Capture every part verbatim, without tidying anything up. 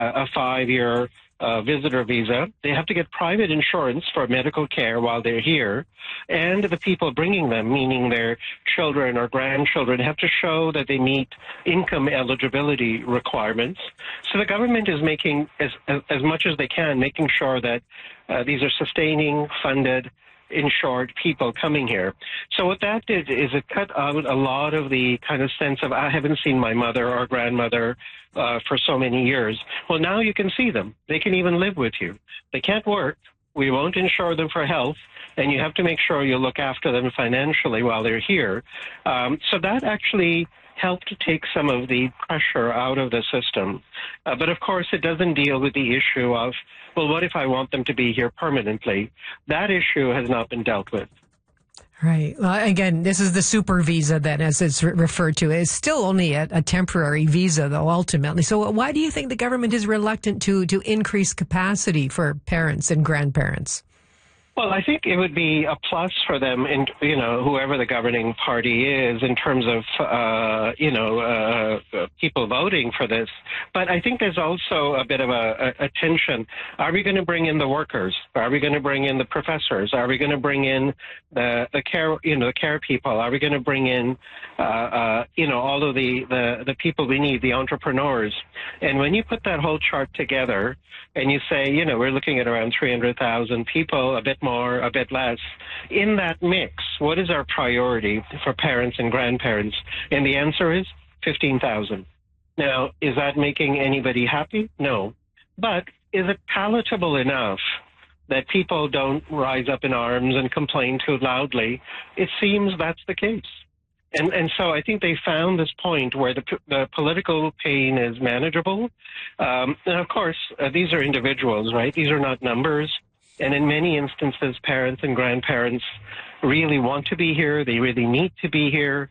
a five-year uh, visitor visa. They have to get private insurance for medical care while they're here. And the people bringing them, meaning their children or grandchildren, have to show that they meet income eligibility requirements. So the government is making, as, as, as much as they can, making sure that uh, these are sustaining, funded, insured people coming here. So what that did is it cut out a lot of the kind of sense of, I haven't seen my mother or grandmother uh, for so many years. Well, now you can see them. They can even live with you. They can't work. We won't insure them for health, and you have to make sure you look after them financially while they're here. Um, so that actually helped to take some of the pressure out of the system. Uh, but of course, it doesn't deal with the issue of, well, what if I want them to be here permanently? That issue has not been dealt with. Right. Well, again, this is the super visa then, as it's re- referred to. It's still only a, a temporary visa, though, ultimately. So why do you think the government is reluctant to, to increase capacity for parents and grandparents? Well, I think it would be a plus for them, in, you know, whoever the governing party is, in terms of, uh, you know, uh, people voting for this. But I think there's also a bit of a, a, a tension. Are we going to bring in the workers? Are we going to bring in the professors? Are we going to bring in the, the care, you know, the care people? Are we going to bring in, uh, uh, you know, all of the, the, the people we need, the entrepreneurs? And when you put that whole chart together and you say, you know, we're looking at around three hundred thousand people, a bit more, a bit less. In that mix, what is our priority for parents and grandparents? And the answer is fifteen thousand. Now, is that making anybody happy? No. But is it palatable enough that people don't rise up in arms and complain too loudly? It seems that's the case. And and so I think they found this point where the, the political pain is manageable. Um, and of course, uh, these are individuals, right? These are not numbers. And in many instances, parents and grandparents really want to be here. They really need to be here.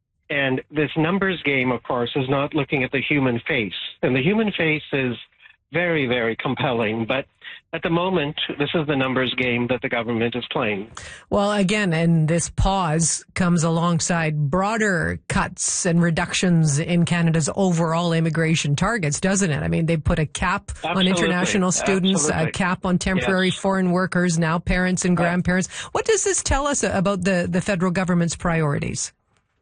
And this numbers game, of course, is not looking at the human face. And the human face is very, very compelling. But at the moment, this is the numbers game that the government is playing. Well, again, and this pause comes alongside broader cuts and reductions in Canada's overall immigration targets, doesn't it? I mean, they put a cap Absolutely. on international students, Absolutely. a cap on temporary Yes. foreign workers, now parents and grandparents. What does this tell us about the, the federal government's priorities?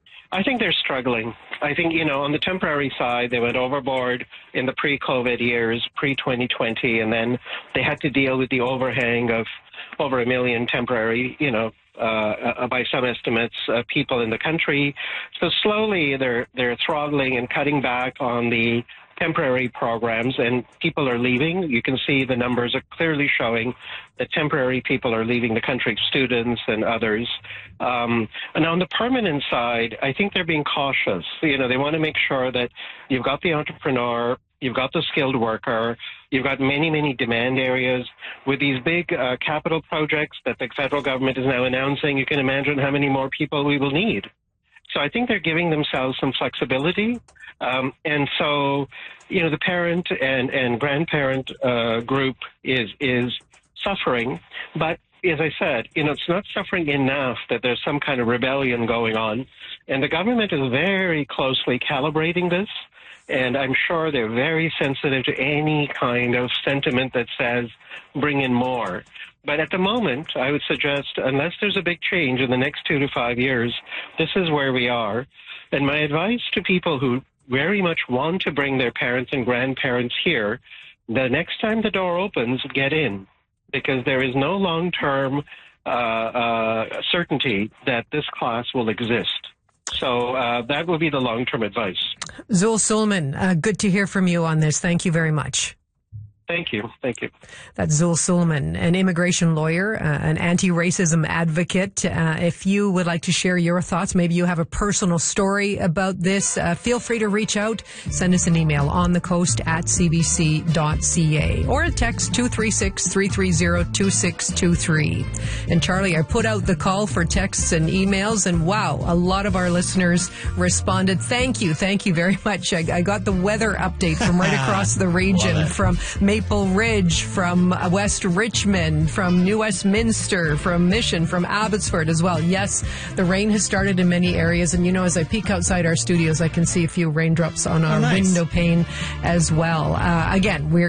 I think they're struggling. I think, you know, on the temporary side, they went overboard in the pre-COVID years, pre twenty twenty, and then they had to deal with the overhang of over a million temporary, you know, uh, by some estimates, uh, people in the country. So slowly they're they're throttling and cutting back on the temporary programs, and people are leaving. You can see the numbers are clearly showing that temporary people are leaving the country, students and others. Um, and on the permanent side, I think they're being cautious. You know, they want to make sure that you've got the entrepreneur, you've got the skilled worker, you've got many, many demand areas. With these big uh, capital projects that the federal government is now announcing, you can imagine how many more people we will need. So I think they're giving themselves some flexibility. Um, and so, you know, the parent and, and grandparent uh, group is is suffering. But as I said, you know, it's not suffering enough that there's some kind of rebellion going on. And the government is very closely calibrating this. And I'm sure they're very sensitive to any kind of sentiment that says, bring in more. But at the moment, I would suggest, unless there's a big change in the next two to five years, this is where we are. And my advice to people who very much want to bring their parents and grandparents here, the next time the door opens, get in. Because there is no long-term uh, uh, certainty that this class will exist. So uh, that would be the long-term advice. Zul Suleman, uh, good to hear from you on this. Thank you very much. Thank you. Thank you. That's Zul Suleman, an immigration lawyer, uh, an anti-racism advocate. Uh, if you would like to share your thoughts, maybe you have a personal story about this, uh, feel free to reach out. Send us an email on the coast at c b c dot c a or a text two three six, three three zero, two six two three. And Charlie, I put out the call for texts and emails, and wow, a lot of our listeners responded. Thank you. Thank you very much. I, I got the weather update from right across the region from Maple Maple Ridge, from West Richmond, from New Westminster, from Mission, from Abbotsford as well. Yes, the rain has started in many areas, and you know, as I peek outside our studios, I can see a few raindrops on our oh, nice. window pane as well. Uh, again, we're